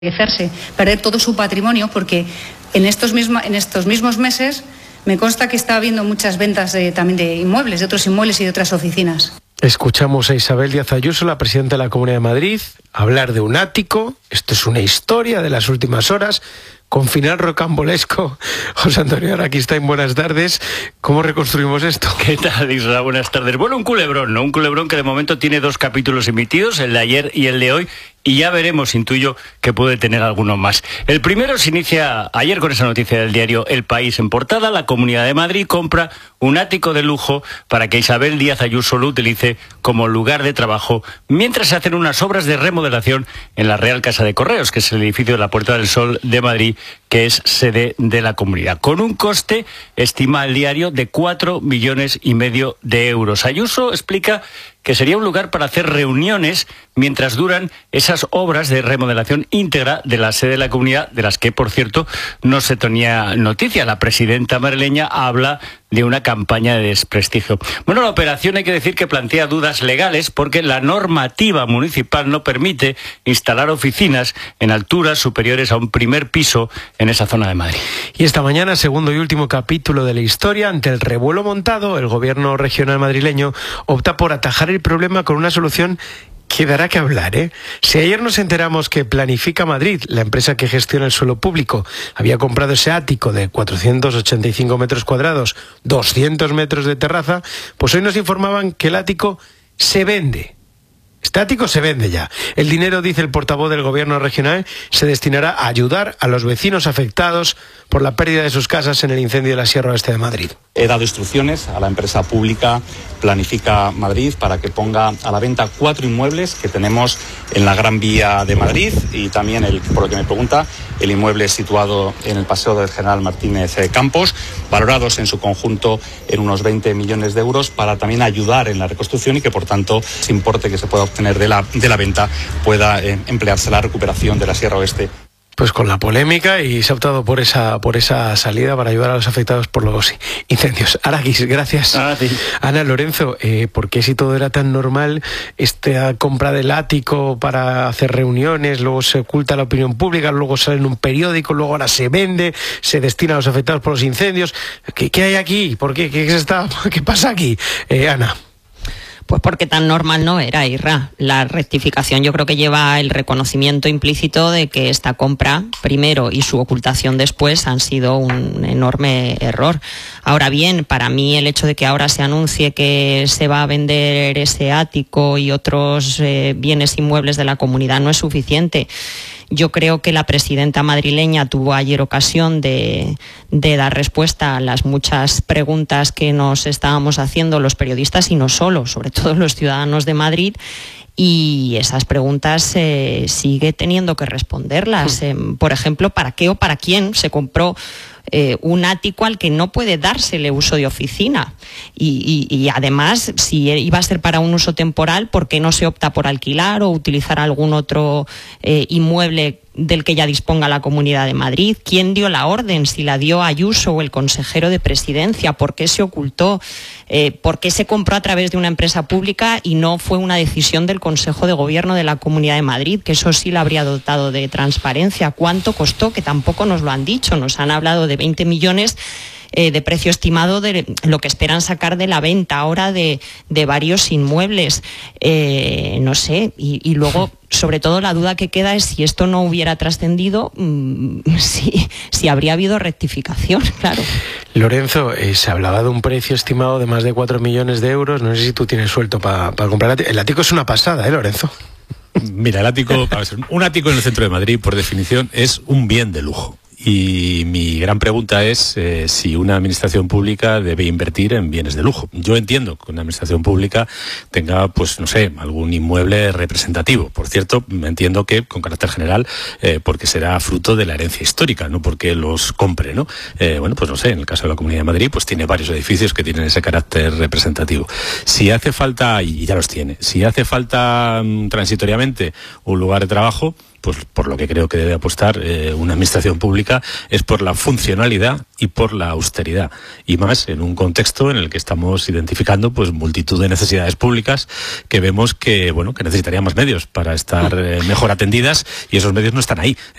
perder todo su patrimonio, porque en estos mismos meses me consta que está habiendo muchas ventas también de inmuebles, de otros inmuebles y de otras oficinas. Escuchamos a Isabel Díaz Ayuso, la presidenta de la Comunidad de Madrid, hablar de un ático. Esto es una historia de las últimas horas, con final rocambolesco. José Antonio Araquistain, buenas tardes. ¿Cómo reconstruimos esto? ¿Qué tal, Isra? Buenas tardes. Bueno, un culebrón, ¿no? Un culebrón que de momento tiene 2 capítulos emitidos, el de ayer y el de hoy, y ya veremos, intuyo, que puede tener alguno más. El primero se inicia ayer con esa noticia del diario El País en portada. La Comunidad de Madrid compra un ático de lujo para que Isabel Díaz Ayuso lo utilice como lugar de trabajo mientras se hacen unas obras de remodelación en la Real Casa de Correos, que es el edificio de la Puerta del Sol de Madrid, que es sede de la comunidad, con un coste, estima el diario, de 4,5 millones de euros. Ayuso explica que sería un lugar para hacer reuniones mientras duran esas obras de remodelación íntegra de la sede de la comunidad, de las que, por cierto, no se tenía noticia. La presidenta madrileña habla de una campaña de desprestigio. Bueno, la operación hay que decir que plantea dudas legales porque la normativa municipal no permite instalar oficinas en alturas superiores a un primer piso en esa zona de Madrid. Y esta mañana, segundo y último capítulo de la historia, ante el revuelo montado, el gobierno regional madrileño opta por atajar el problema con una solución que dará que hablar, ¿eh? Si ayer nos enteramos que Planifica Madrid, la empresa que gestiona el suelo público, había comprado ese ático de 485 metros cuadrados, 200 metros de terraza, pues hoy nos informaban que el ático se vende. Este ático se vende ya. El dinero, dice el portavoz del gobierno regional, se destinará a ayudar a los vecinos afectados por la pérdida de sus casas en el incendio de la Sierra Oeste de Madrid. He dado instrucciones a la empresa pública Planifica Madrid para que ponga a la venta 4 inmuebles que tenemos en la Gran Vía de Madrid y también, por lo que me pregunta, el inmueble situado en el Paseo del General Martínez Campos, valorados en su conjunto en unos 20 millones de euros para también ayudar en la reconstrucción y que, por tanto, ese importe que se pueda obtener de la venta pueda emplearse en la recuperación de la Sierra Oeste. Pues con la polémica, y se ha optado por esa salida para ayudar a los afectados por los incendios. Araquis, gracias. Ana, Lorenzo, ¿por qué, si todo era tan normal, esta compra del ático para hacer reuniones, luego se oculta a la opinión pública, luego sale en un periódico, luego ahora se vende, se destina a los afectados por los incendios? ¿Qué hay aquí? ¿Por qué? ¿Qué pasa aquí? Ana. Pues porque tan normal no era, Irra. La rectificación yo creo que lleva el reconocimiento implícito de que esta compra, primero, y su ocultación después, han sido un enorme error. Ahora bien, para mí el hecho de que ahora se anuncie que se va a vender ese ático y otros bienes inmuebles de la comunidad no es suficiente. Yo creo que la presidenta madrileña tuvo ayer ocasión de dar respuesta a las muchas preguntas que nos estábamos haciendo los periodistas y no solo, sobre todo los ciudadanos de Madrid, y esas preguntas sigue teniendo que responderlas. Por ejemplo, ¿para qué o para quién se compró un ático al que no puede dársele uso de oficina? Y además, si iba a ser para un uso temporal, ¿por qué no se opta por alquilar o utilizar algún otro inmueble del que ya disponga la Comunidad de Madrid? ¿Quién dio la orden? ¿Si la dio Ayuso o el consejero de Presidencia? ¿Por qué se ocultó? ¿Por qué se compró a través de una empresa pública y no fue una decisión del Consejo de Gobierno de la Comunidad de Madrid, que eso sí la habría dotado de transparencia? ¿Cuánto costó? Que tampoco nos lo han dicho. Nos han hablado de 20 millones de precio estimado de lo que esperan sacar de la venta ahora de varios inmuebles. No sé, y luego, sobre todo, la duda que queda es si esto no hubiera trascendido, si habría habido rectificación, claro. Lorenzo, se hablaba de un precio estimado de más de 4 millones de euros. No sé si tú tienes suelto para comprar el ático. Es una pasada, Lorenzo. Mira, el ático, un ático en el centro de Madrid, por definición, es un bien de lujo. Y mi gran pregunta es si una administración pública debe invertir en bienes de lujo. Yo entiendo que una administración pública tenga, pues no sé, algún inmueble representativo. Por cierto, entiendo que con carácter general, porque será fruto de la herencia histórica, no porque los compre, ¿no? Bueno, pues no sé, en el caso de la Comunidad de Madrid, pues tiene varios edificios que tienen ese carácter representativo. Si hace falta, y ya los tiene, si hace falta transitoriamente un lugar de trabajo, pues por lo que creo que debe apostar una administración pública es por la funcionalidad y por la austeridad, y más en un contexto en el que estamos identificando pues multitud de necesidades públicas que vemos que necesitarían más medios para estar mejor atendidas, y esos medios no están ahí.